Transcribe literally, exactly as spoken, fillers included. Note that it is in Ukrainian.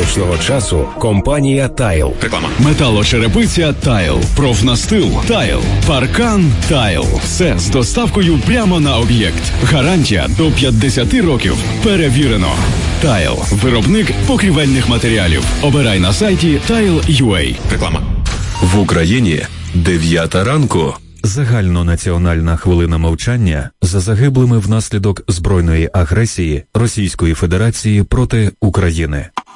історичного часу компанія «Тайл». Реклама. Металошерепиця «Тайл». Профнастил «Тайл». Паркан «Тайл». Все з доставкою прямо на об'єкт. Гарантія до п'ятдесят років. Перевірено. «Тайл». Виробник покрівельних матеріалів. Обирай на сайті тайл крапка ю а. Реклама. В Україні дев'ята ранку. Загальнонаціональна хвилина мовчання за загиблими внаслідок збройної агресії Російської Федерації проти України.